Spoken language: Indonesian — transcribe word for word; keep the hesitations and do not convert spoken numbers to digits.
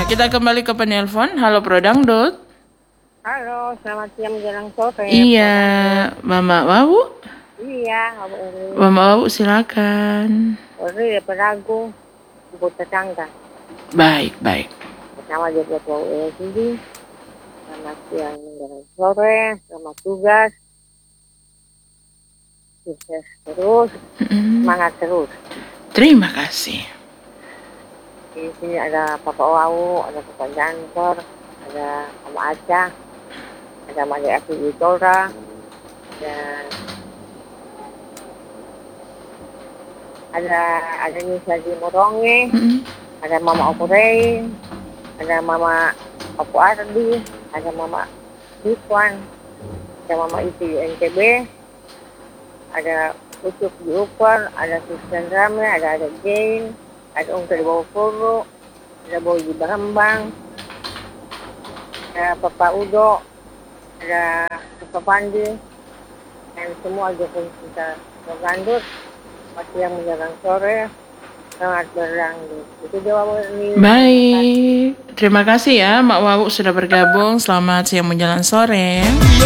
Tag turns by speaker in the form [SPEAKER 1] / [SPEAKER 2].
[SPEAKER 1] kita kembali ke penelpon. Halo Bro Dangdut.
[SPEAKER 2] Halo, selamat siang menjelang sore.
[SPEAKER 1] Iya, Mama Wawu.
[SPEAKER 2] Iya, Mama Uri.
[SPEAKER 1] Mama Wawu silakan.
[SPEAKER 2] Uri ya peragu, ibu tetangga.
[SPEAKER 1] Baik, baik.
[SPEAKER 2] Pertama dia buat Wawu ya sini. Selamat siang menjelang sore, selamat tugas. Sukses terus,
[SPEAKER 1] Mm-mm.
[SPEAKER 2] semangat terus.
[SPEAKER 1] Terima kasih.
[SPEAKER 2] Di sini ada Papa Wawu, ada Papa Jantor, ada Mama Aca, ada Mama Aki Witora, dan ada ada Nisa di Moronge,
[SPEAKER 1] Mm-mm. ada
[SPEAKER 2] ada Mama Opurei, ada Mama Opu Ardi, ada Mama Rizwan, ada Mama Iti di N T B, ada Ucup di Upar, ada Kristen Rame, ada ada Jane, ada Ungka di Bawapuro, ada Boy di Barambang, ada Papa Udo, ada Papa Pandi, dan semua juga kita bergandut. Masih yang menjelang sore, sangat beranggut. Itu jawaban.
[SPEAKER 1] Baik. Terima kasih ya Mak Wawu sudah bergabung. Selamat siang menjelang sore.